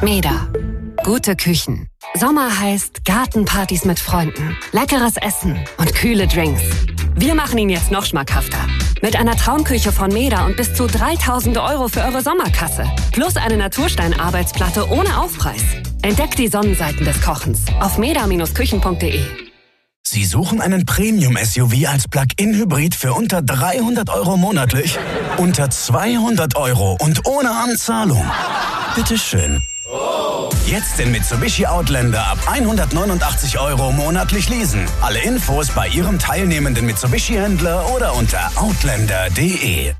Meda. Gute Küchen. Sommer heißt Gartenpartys mit Freunden, leckeres Essen und kühle Drinks. Wir machen ihn jetzt noch schmackhafter. Mit einer Traumküche von Meda und bis zu 3.000 € für eure Sommerkasse. Plus eine Naturstein-Arbeitsplatte ohne Aufpreis. Entdeckt die Sonnenseiten des Kochens auf meda-küchen.de. Sie suchen einen Premium-SUV als Plug-in-Hybrid für unter 300 € monatlich? Unter 200 € und ohne Anzahlung? Bitteschön. Jetzt den Mitsubishi Outlander ab 189 € monatlich leasen. Alle Infos bei Ihrem teilnehmenden Mitsubishi-Händler oder unter outlander.de.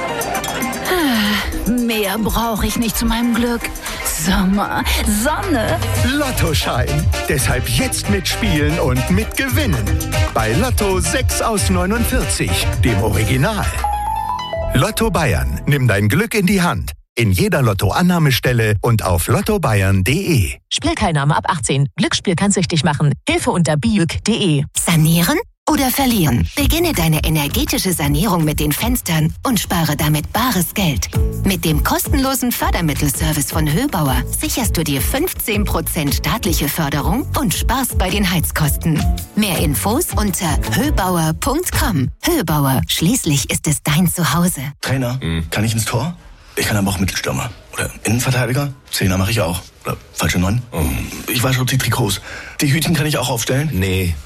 Mehr brauche ich nicht zu meinem Glück. Sommer, Sonne. Lottoschein. Deshalb jetzt mitspielen und mitgewinnen. Bei Lotto 6 aus 49, dem Original. Lotto Bayern. Nimm dein Glück in die Hand. In jeder Lotto-Annahmestelle und auf lottobayern.de. Spielteilnahme ab 18. Glücksspiel kann süchtig machen. Hilfe unter biüg.de. Sanieren oder verlieren? Beginne deine energetische Sanierung mit den Fenstern und spare damit bares Geld. Mit dem kostenlosen Fördermittelservice von Höbauer sicherst du dir 15% staatliche Förderung und sparst bei den Heizkosten. Mehr Infos unter höbauer.com. Höbauer, schließlich ist es dein Zuhause. Trainer, kann ich ins Tor? Ich kann aber auch Mittelstürmer. Oder Innenverteidiger. Zehner mache ich auch. Oder falsche 9. Ich wasche auch die Trikots. Die Hütchen kann ich auch aufstellen? Nee.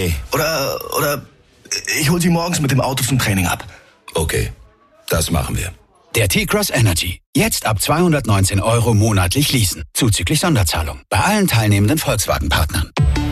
Oder ich hol sie morgens mit dem Auto zum Training ab. Okay, das machen wir. Der T-Cross Energy. Jetzt ab 219 € monatlich leasen. Zuzüglich Sonderzahlung. Bei allen teilnehmenden Volkswagen-Partnern.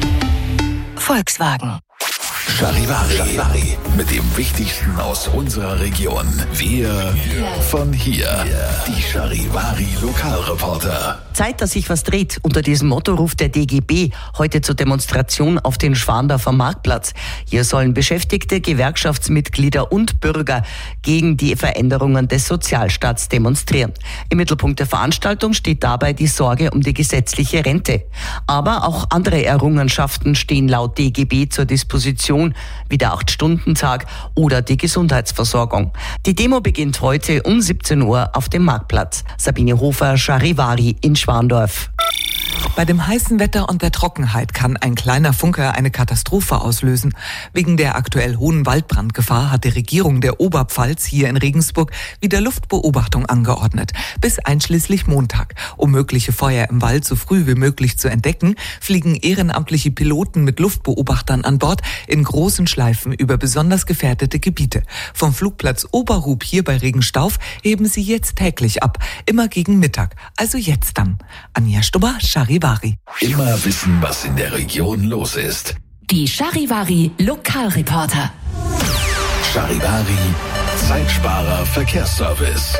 Volkswagen. Charivari. Mit dem Wichtigsten aus unserer Region. Wir von hier. Die Charivari Lokalreporter. Zeit, dass sich was dreht. Unter diesem Motto ruft der DGB heute zur Demonstration auf den Schwandorfer Marktplatz. Hier sollen Beschäftigte, Gewerkschaftsmitglieder und Bürger gegen die Veränderungen des Sozialstaats demonstrieren. Im Mittelpunkt der Veranstaltung steht dabei die Sorge um die gesetzliche Rente. Aber auch andere Errungenschaften stehen laut DGB zur Disposition, wie der 8-Stunden-Tag oder die Gesundheitsversorgung. Die Demo beginnt heute um 17 Uhr auf dem Marktplatz. Sabine Hofer, Charivari in Schwandorf. Bei dem heißen Wetter und der Trockenheit kann ein kleiner Funke eine Katastrophe auslösen. Wegen der aktuell hohen Waldbrandgefahr hat die Regierung der Oberpfalz hier in Regensburg wieder Luftbeobachtung angeordnet. Bis einschließlich Montag. Um mögliche Feuer im Wald so früh wie möglich zu entdecken, fliegen ehrenamtliche Piloten mit Luftbeobachtern an Bord in großen Schleifen über besonders gefährdete Gebiete. Vom Flugplatz Oberhub hier bei Regenstauf heben sie jetzt täglich ab. Immer gegen Mittag. Also jetzt dann. Anja Stubber, Charivari. Immer wissen, was in der Region los ist. Die Charivari Lokalreporter. Charivari Zeitsparer Verkehrsservice.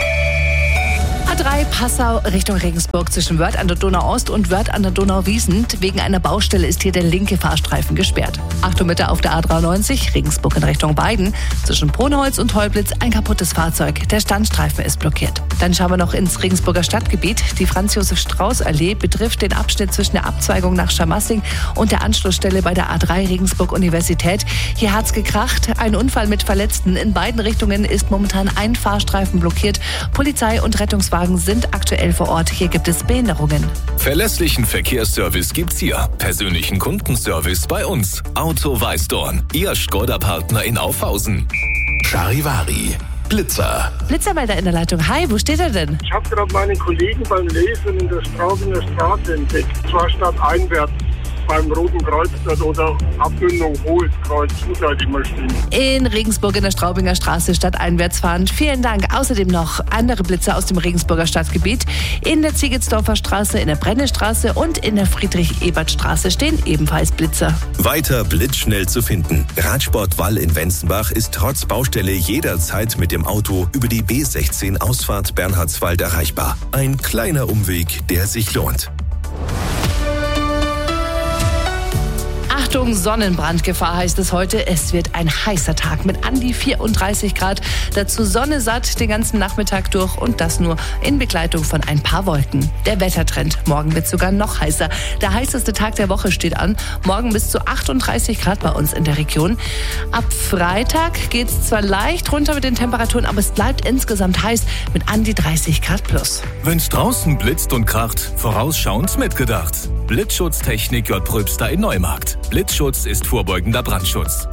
A3 Passau Richtung Regensburg zwischen Wörth an der Donau-Ost und Wörth an der Donau-Wiesent. Wegen einer Baustelle ist hier der linke Fahrstreifen gesperrt. Achtung bitte auf der A93 Regensburg in Richtung Weiden. Zwischen Pronholz und Heublitz ein kaputtes Fahrzeug. Der Standstreifen ist blockiert. Dann schauen wir noch ins Regensburger Stadtgebiet. Die Franz-Josef-Strauß-Allee betrifft den Abschnitt zwischen der Abzweigung nach Scharmassing und der Anschlussstelle bei der A3 Regensburg-Universität. Hier hat's gekracht. Ein Unfall mit Verletzten. In beiden Richtungen ist momentan ein Fahrstreifen blockiert. Polizei und Rettungswagen sind aktuell vor Ort. Hier gibt es Behinderungen. Verlässlichen Verkehrsservice gibt's hier. Persönlichen Kundenservice bei uns. Auto Weißdorn. Ihr Škoda-Partner in Aufhausen. Charivari. Blitzer. Blitzermelder in der Leitung. Hi, wo steht er denn? Ich habe gerade meinen Kollegen beim Lesen in der Straubinger Straße entdeckt. Zwar stadteinwärts beim Roten Kreuz oder Abbündung Hohes Kreuz, muss halt immer stehen. In Regensburg in der Straubinger Straße stadteinwärts fahren. Vielen Dank. Außerdem noch andere Blitzer aus dem Regensburger Stadtgebiet. In der Ziegelsdorfer Straße, in der Brennestraße und in der Friedrich-Ebert-Straße stehen ebenfalls Blitzer. Weiter blitzschnell zu finden. Radsport Wall in Wenzenbach ist trotz Baustelle jederzeit mit dem Auto über die B16 Ausfahrt Bernhardswald erreichbar. Ein kleiner Umweg, der sich lohnt. Achtung, Sonnenbrandgefahr heißt es heute. Es wird ein heißer Tag mit an die 34 Grad. Dazu Sonne satt den ganzen Nachmittag durch und das nur in Begleitung von ein paar Wolken. Der Wettertrend. Morgen wird sogar noch heißer. Der heißeste Tag der Woche steht an. Morgen bis zu 38 Grad bei uns in der Region. Ab Freitag geht es zwar leicht runter mit den Temperaturen, aber es bleibt insgesamt heiß mit an die 30 Grad plus. Wenn's draußen blitzt und kracht, vorausschauend mitgedacht. Blitzschutztechnik J. Pröbster in Neumarkt. Blitzschutz ist vorbeugender Brandschutz.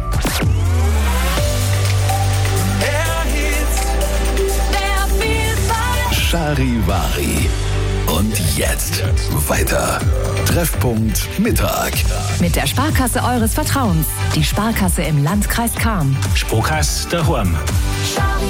Charivari. Und jetzt weiter. Treffpunkt Mittag. Mit der Sparkasse eures Vertrauens. Die Sparkasse im Landkreis Cham. Sparkasse daheim.